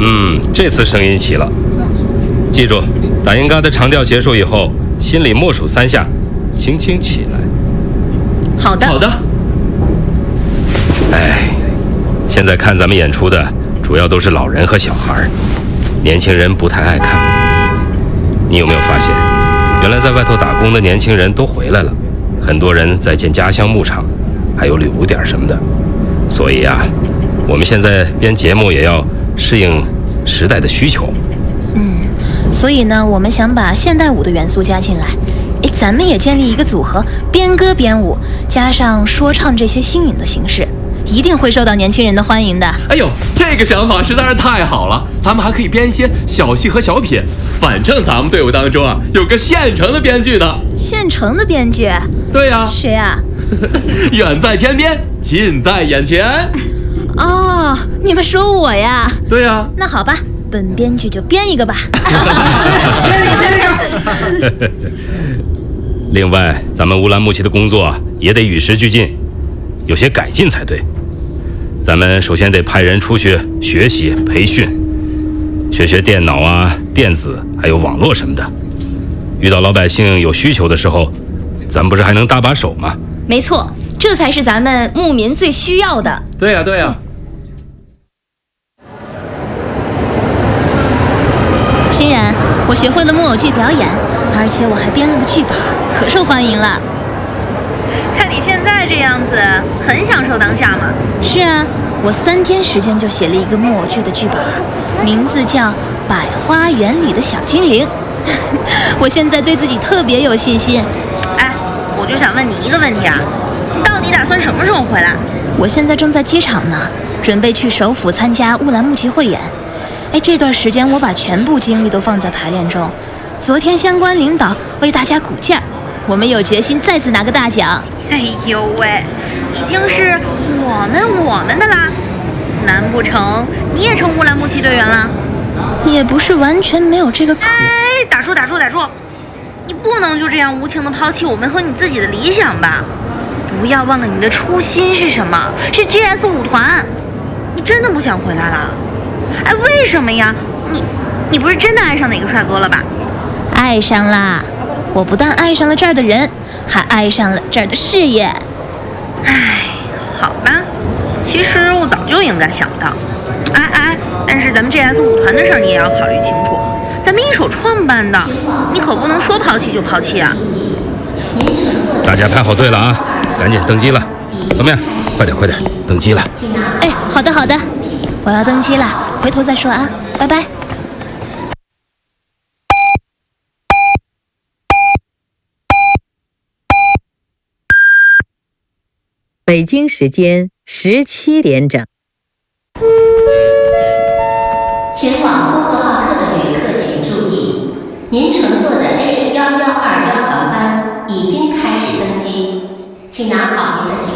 这次声音齐了。记住，打印嘎的长调结束以后，心里默数3下，轻轻起来。 好的，好的。 现在看咱们演出的主要都是老人和小孩，年轻人不太爱看。你有没有发现，原来在外头打工的年轻人都回来了，很多人在建家乡牧场，还有旅游点什么的。所以啊，我们现在编节目也要适应时代的需求。 所以呢，我们想把现代舞的元素加进来。咱们也建立一个组合，边歌边舞，加上说唱这些新颖的形式，一定会受到年轻人的欢迎的。 哎呦，这个想法实在是太好了！咱们还可以编一些小戏和小品，反正咱们队伍当中啊有个现成的编剧的。 现成的编剧？ 对呀。 谁啊？ 远在天边，近在眼前。 哦，你们说我呀？ 对呀。 那好吧，本编剧就编一个吧。 编一个。 另外，咱们乌兰牧骑的工作也得与时俱进，有些改进才对。咱们首先得派人出去学习培训，学电脑啊、电子还有网络什么的。遇到老百姓有需求的时候，咱不是还能搭把手吗？ 没错，这才是咱们牧民最需要的。 对呀，对呀。 欣然，我学会了木偶剧表演，而且我还编了个剧本，可受欢迎了。 看你现在这样子，很享受当下嘛。 是啊，我3天时间就写了一个木偶剧的剧本，名字叫《百花园里的小精灵》。我现在对自己特别有信心。 我就想问你一个问题啊，你到底打算什么时候回来？ 我现在正在机场呢，准备去首府参加乌兰牧骑汇演。这段时间我把全部精力都放在排练中。昨天相关领导为大家鼓劲儿，我们有决心再次拿个大奖。 哎呦喂，已经是我们的啦！难不成你也成乌兰牧骑队员了？ 也不是完全没有这个可能。 打住！你不能就这样无情地抛弃我们和你自己的理想吧？不要忘了你的初心是什么？是 GS 舞团。你真的不想回来了？为什么呀？你不是真的爱上哪个帅哥了吧？ 爱上啦！我不但爱上了这儿的人，还爱上了这儿的事业。 好吧，其实我早就应该想到。但是咱们 GS 舞团的事儿你也要考虑清楚，咱们一手创办的，你可不能说抛弃就抛弃啊！ 大家排好队了啊，赶紧登机了。怎么样？快点，登机了。 好的，我要登机了，回头再说啊，拜拜。 北京时间17点整。 前往呼和浩特的旅客请注意，您乘坐的 H1121航班已经开始登机，请拿好您的行